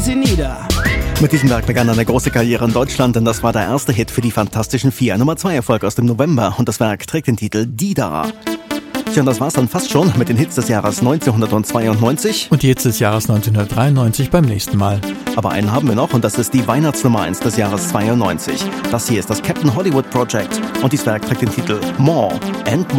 sie nieder. Mit diesem Werk begann eine große Karriere in Deutschland, denn das war der erste Hit für die Fantastischen Vier. Nummer 2 Erfolg aus dem November und das Werk trägt den Titel Die da. Tja, und das war's dann fast schon mit den Hits des Jahres 1992. Und die Hits des Jahres 1993 beim nächsten Mal. Aber einen haben wir noch und das ist die Weihnachtsnummer 1 des Jahres 92. Das hier ist das Captain Hollywood Project und dieses Werk trägt den Titel More and More.